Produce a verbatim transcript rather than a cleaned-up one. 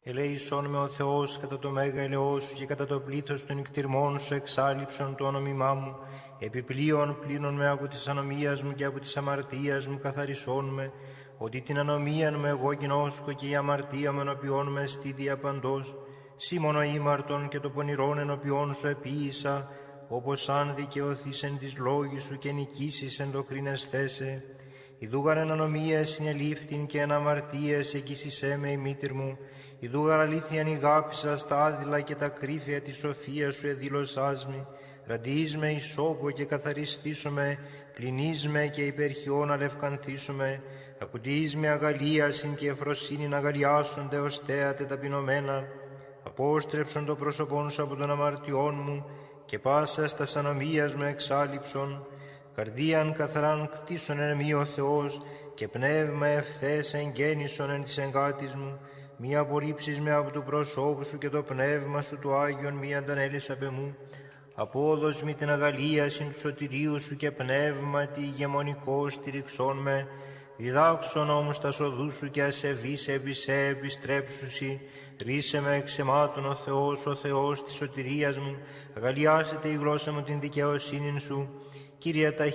Ελέησόν με ο Θεός κατά το μέγα ελαιό σου και κατά το πλήθος των νικτυρμών σου εξάλληψον το όνομά μου. Επιπλέον πλύνον με από της ανομίας μου και από της αμαρτίας μου καθαρισόν με, ότι την ανομίαν με εγώ γινώσκω και η αμαρτία μου ενωπιών με στη διαπαντός. Σήμωνο ήμαρτον και το πονηρόν ενωπιών σου επίησα, όπως αν δικαιωθείς εν της λόγης σου και νικήσεις εν το κρίνεσθέσαι. Ιδούγαρ εν ανομίας συνελήφθην και εν αμαρτίας εκείσισέ με η μήτηρ μου. Ιδούγαρ αλήθειαν ηγάπησα στα άδειλα και τα κρύφια της σοφίας σου εδήλωσάς μη. Ραντιείς με ισόπο και καθαριστήσομαι, πλυνείς με και υπερχιών αλευκανθήσομαι. Ακουτιείς με αγαλίασιν και εφροσύνην αγαλιάσονται ως θέατε ταπεινωμένα. Απόστρεψον το πρόσωπόν σου από των αμαρτιών μου και πάσα στας ανομίας μου εξάλληψον. Καρδίαν καθαράν κτίσον εν μη ο Θεός και πνεύμα ευθές εγγέννησον εν της εγκάτης μου. Μη απορρίψεις με από του προσώπου σου και το πνεύμα σου του Άγιον μη αντανέλεις απ' εμού. Απόδος μη την αγαλίασιν του σωτηρίου σου και πνεύματι ηγεμονικό στηριξών με. Διδάξον όμως τα σοδού σου και ασεβείς επί σε επιστρέψουσι. Ρίσε με εξ αιμάτων ο Θεός, ο Θεός της σωτηρίας μου. Αγαλιάσετε η γλώσσα μου την δικαιοσύνην σου. Κύριε, τα